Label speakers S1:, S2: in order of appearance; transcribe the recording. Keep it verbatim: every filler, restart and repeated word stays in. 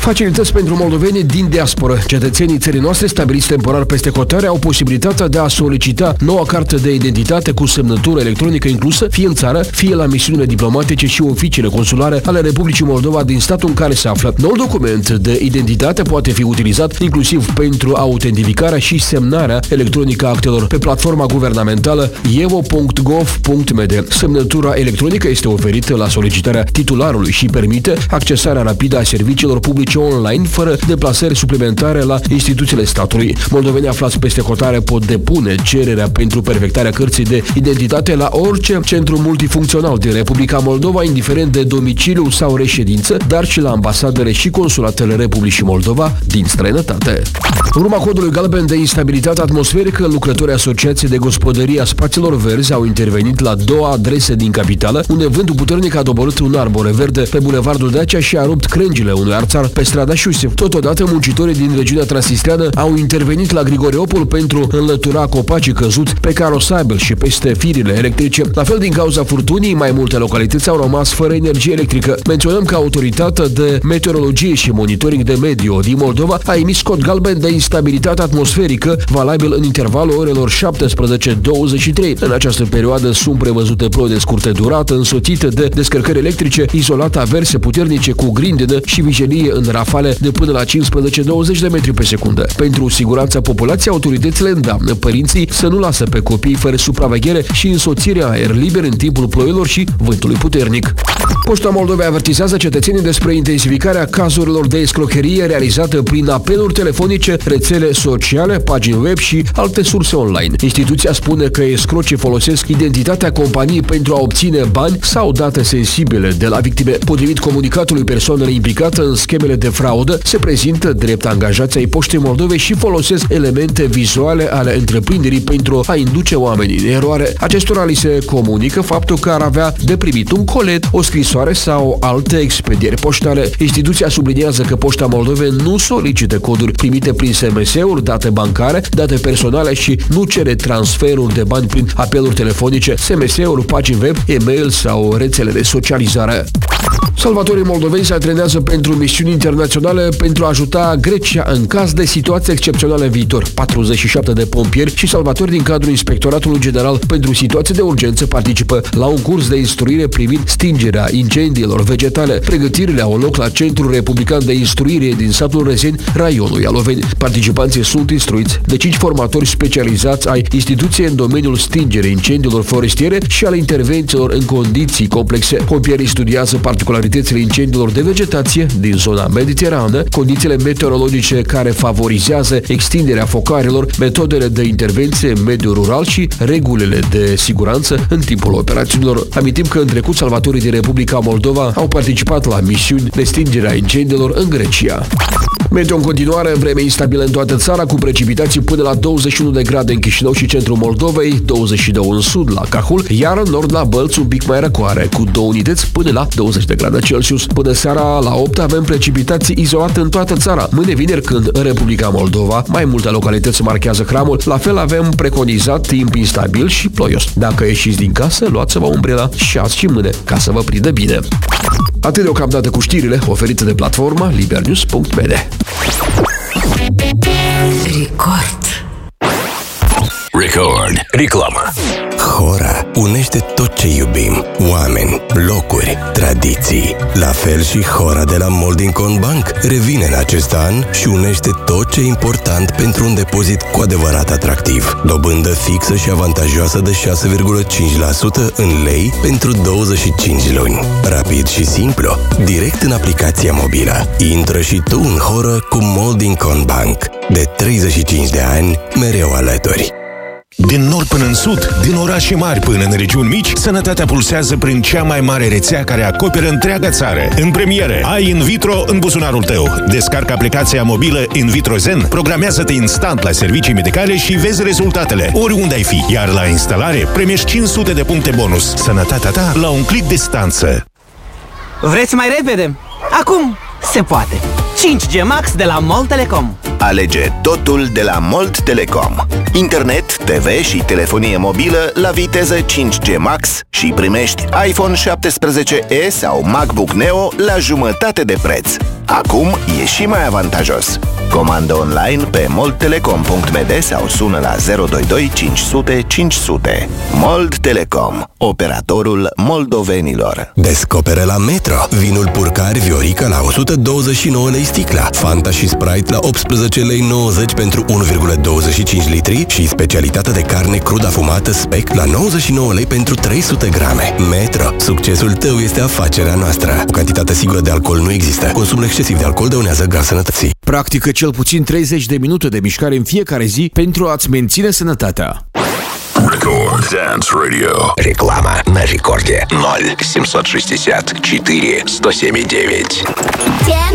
S1: Facilități pentru moldoveni din diasporă. Cetățenii țării noastre stabiliți temporar peste hotare au posibilitatea de a solicita noua carte de identitate cu semnătură electronică inclusă, fie în țară, fie la misiunile diplomatice și oficiile consulare ale Republicii Moldova din statul în care se află. Noul document de identitate poate fi utilizat inclusiv pentru autentificarea și semnarea electronică a actelor pe platforma guvernamentală evo punct gov punct md. Semnătura electronică este oferită la solicitarea titularului și permite accesarea rapidă a serviciilor publice online fără deplasări suplimentare la instituțiile statului. Moldovenii aflați peste hotare pot depune cererea pentru perfectarea cărții de identitate la orice centru multifuncțional din Republica Moldova, indiferent de domiciliu sau reședință, dar și la ambasadele și consulatele Republicii Moldova din străinătate. În urma codului galben de instabilitate atmosferică, lucrătorii Asociației de Gospodărie a Spațiilor Verzi au intervenit la două adrese din capitală, unde vântul puternic a doborât un arbore verde pe bulevardul Dacia și a rupt crengile unui arțar pe strada Șusef. Totodată, muncitorii din regiunea Transnistreană au intervenit la Grigoreopol pentru înlătura copacii căzuți pe carosabil și peste firile electrice. La fel, din cauza furtunii, mai multe localități au rămas fără energie electrică. Menționăm că Autoritatea de Meteorologie și Monitoring de Mediu din Moldova a emis cod galben de instabilitate atmosferică, valabil în intervalul orelor șaptesprezece douăzeci și trei. În această perioadă sunt prevăzute ploi de scurtă durată, însoțite de descărcări electrice, izolate averse puternice cu grindină și vijelie în rafale de până la cincisprezece douăzeci de metri pe secundă. Pentru siguranța populației, autoritățile îndeamnă părinții să nu lasă pe copii fără supraveghere și însoțirea aer liber în timpul ploilor și vântului puternic. Poșta Moldovei avertizează cetățenii despre intensificarea cazurilor de escrocherie realizată prin apeluri telefonice, rețele sociale, pagini web și alte surse online. Instituția spune că escrocii folosesc identitatea companiei pentru a obține bani sau date sensibile de la victime. Potrivit comunicatului, persoanele implicate în schemele de fraudă se prezintă drept angajați ai Poștei Moldovei și folosesc elemente vizuale ale întreprinderii pentru a induce oamenii în eroare. Acestora li se comunică faptul că ar avea de primit un colet, o scrisoare sau alte expedieri poștale. Instituția subliniază că Poșta Moldovei nu solicită coduri primite prin S M S-uri, date bancare, date personale și nu cere transferuri de bani prin apeluri telefonice, S M S-uri, pagini web, e-mail sau rețele de socializare. Salvatorii moldoveni se antrenează pentru misiuni internaționale pentru a ajuta Grecia în caz de situații excepționale în viitor. patruzeci și șapte de pompieri și salvatori din cadrul Inspectoratului General pentru Situații de Urgență participă la un curs de instruire privind stingerea incendiilor vegetale. Pregătirile au loc la Centrul Republican de Instruire din satul Rezeni, raionul Ialoveni. Participanții sunt instruiți de cinci formatori specializați ai instituției în domeniul stingerii incendiilor forestiere și ale intervențiilor în condiții complexe. Pompierii studiază particularitățile incendiilor de vegetație din zona mediterană, condițiile meteorologice care favorizează extinderea focarelor, metodele de intervenție în mediul rural și regulile de siguranță în timpul operațiunilor. Amintim că în trecut salvatorii din Republica Moldova au participat la misiuni de stingere a incendiilor în Grecia. Meteo în continuare, vreme instabilă în toată țara, cu precipitații până la douăzeci și unu de grade în Chișinău și centrul Moldovei, douăzeci și doi în sud la Cahul, iar în nord la Bălți un pic mai răcoare, cu două unități până la douăzeci de grade Celsius. Până seara la opt avem precipitații izolate în toată țara. Mâine vineri, când în Republica Moldova mai multe localități marchează hramul, la fel avem preconizat timp instabil și ploios. Dacă ieșiți din casă, luați-vă umbrela și azi și mâine, ca să vă prindă bine. Atât deocamdată cu știrile oferite de platforma libernews punct m d.
S2: Record.
S3: Record. Reclamă.
S4: Hora unește tot ce iubim. Oameni, locuri, tradiții. La fel și Hora de la Molding Bank revine în acest an și unește tot ce e important pentru un depozit cu adevărat atractiv. Dobândă fixă și avantajoasă de șase virgulă cinci la sută în lei pentru douăzeci și cinci luni. Rapid și simplu, direct în aplicația mobilă. Intră și tu în Horă cu Molding Bank. De treizeci și cinci de ani, mereu alături.
S5: Din nord până în sud, din orașe mari până în regiuni mici, sănătatea pulsează prin cea mai mare rețea care acoperă întreaga țară. În premieră, ai InVitro în buzunarul tău. Descarcă aplicația mobilă InVitro Zen, programează-te instant la servicii medicale și vezi rezultatele, oriunde ai fi. Iar la instalare, primești cinci sute de puncte bonus. Sănătatea ta la un click distanță.
S6: Vreți mai repede? Acum se poate! cinci G Max de la Mol Telecom.
S7: Alege totul de la Molt Telecom. Internet, T V și telefonie mobilă la viteză cinci G Max și primești iPhone șaptesprezece e sau MacBook Neo la jumătate de preț. Acum e și mai avantajos. Comandă online pe mold telecom punct m d sau sună la zero doi doi cinci zero zero cinci zero zero. Mold Telecom, operatorul moldovenilor.
S4: Descoperă la Metro vinul Purcari Viorica la o sută douăzeci și nouă lei sticla, Fanta și Sprite la optsprezece lei nouăzeci pentru unu virgulă douăzeci și cinci litri și specialitatea de carne crudă afumată Spec la nouăzeci și nouă lei pentru trei sute grame. Metro, succesul tău este afacerea noastră. O cantitate sigură de alcool nu există. Consumul excesiv de alcool dăunează grav sănătății.
S1: Practică cel puțin treizeci de minute de mișcare în fiecare zi pentru a-ți menține sănătatea.
S2: Record Dance Radio.
S3: Реклама на рекорде ноль семьсот шестьдесят четыре сто семь девять.